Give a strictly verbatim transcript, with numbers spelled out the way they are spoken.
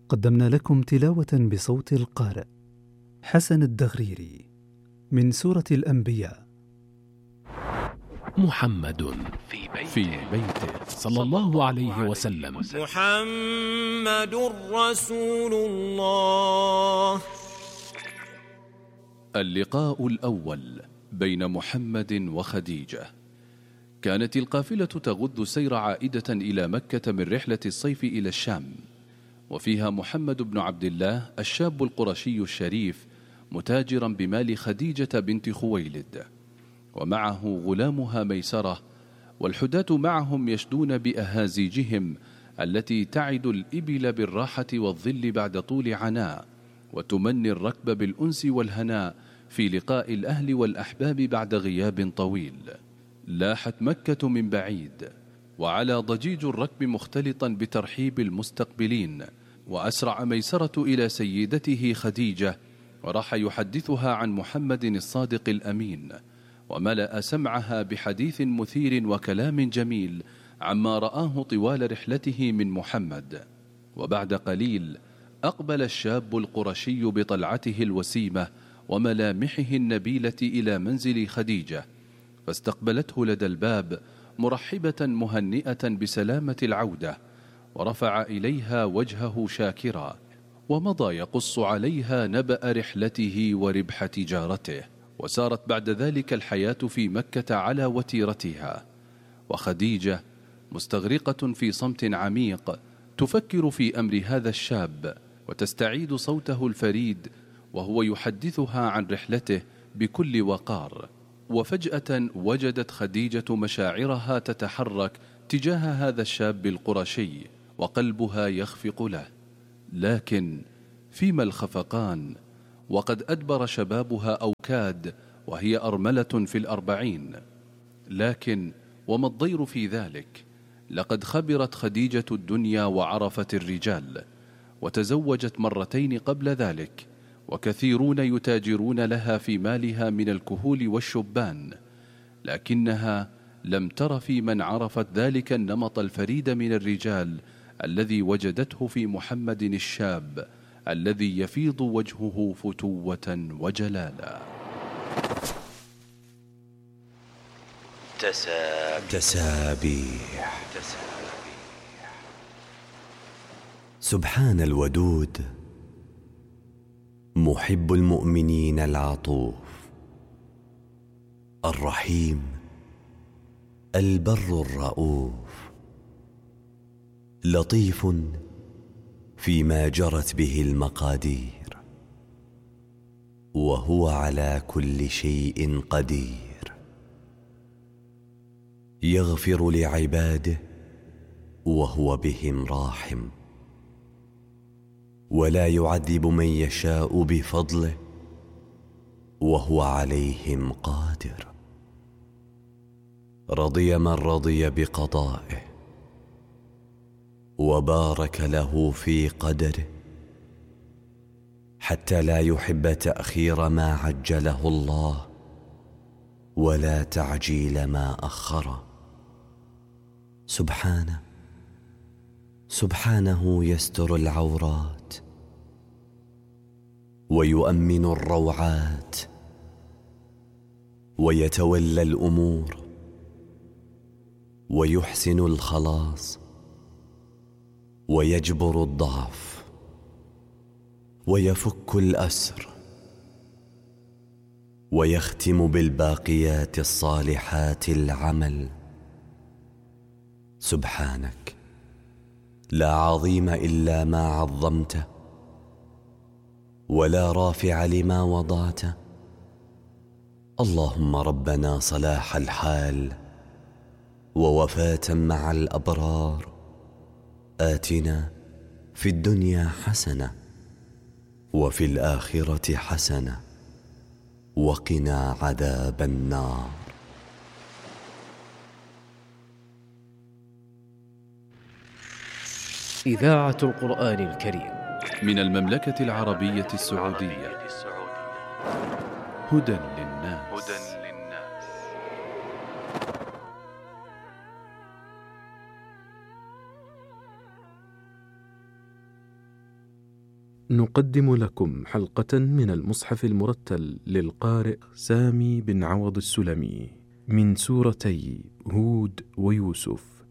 قدمنا لكم تلاوة بصوت القارئ حسن الدغريري من سورة الأنبياء. محمد في بيته, في بيته صلى الله عليه وسلم. محمد رسول الله. اللقاء الأول بين محمد وخديجة. كانت القافلة تغض سير عائدة إلى مكة من رحلة الصيف إلى الشام، وفيها محمد بن عبد الله الشاب القرشي الشريف متاجرا بمال خديجة بنت خويلد، ومعه غلامها ميسرة، والحداة معهم يشدون بأهازيجهم التي تعد الإبل بالراحة والظل بعد طول عناء، وتمني الركب بالأنس والهناء في لقاء الأهل والأحباب بعد غياب طويل. لاحت مكة من بعيد، وعلى ضجيج الركب مختلطا بترحيب المستقبلين، وأسرع ميسرة إلى سيدته خديجة، وراح يحدثها عن محمد الصادق الأمين، وملأ سمعها بحديث مثير وكلام جميل عما رآه طوال رحلته من محمد. وبعد قليل أقبل الشاب القرشي بطلعته الوسيمة وملامحه النبيلة إلى منزل خديجة، فاستقبلته لدى الباب مرحبة مهنئة بسلامة العودة، ورفع إليها وجهه شاكرا، ومضى يقص عليها نبأ رحلته وربح تجارته. وسارت بعد ذلك الحياة في مكة على وتيرتها، وخديجة مستغرقة في صمت عميق تفكر في أمر هذا الشاب، وتستعيد صوته الفريد وهو يحدثها عن رحلته بكل وقار. وفجأة وجدت خديجة مشاعرها تتحرك تجاه هذا الشاب القرشي، وقلبها يخفق له، لكن فيما الخفقان وقد أدبر شبابها أو كاد، وهي أرملة في الأربعين. لكن وما الضير في ذلك؟ لقد خبرت خديجة الدنيا وعرفت الرجال، وتزوجت مرتين قبل ذلك، وكثيرون يتاجرون لها في مالها من الكهول والشبان، لكنها لم تر في من عرفت ذلك النمط الفريد من الرجال الذي وجدته في محمد الشاب الذي يفيض وجهه فتوة وجلالا. تسابيح. سبحان الودود محب المؤمنين العطوف الرحيم البر الرؤوف، لطيف فيما جرت به المقادير، وهو على كل شيء قدير، يغفر لعباده وهو بهم راحم، ولا يعذب من يشاء بفضله وهو عليهم قادر، رضي من رضي بقضائه، وبارك له في قدره، حتى لا يحب تأخير ما عجله الله ولا تعجيل ما أخره. سبحانه سبحانه يستر العورات ويؤمن الروعات، ويتولى الأمور ويحسن الخلاص، ويجبر الضعف ويفك الأسر، ويختم بالباقيات الصالحات العمل. سبحانك لا عظيم إلا ما عظمته، ولا رافع لما وضعته. اللهم ربنا صلاح الحال ووفاة مع الأبرار، آتنا في الدنيا حسنة وفي الآخرة حسنة وقنا عذاب النار. إذاعة القرآن الكريم من المملكة العربية السعودية. هدى للناس. نقدم لكم حلقة من المصحف المرتل للقارئ سامي بن عوض السلمي من سورتي هود ويوسف.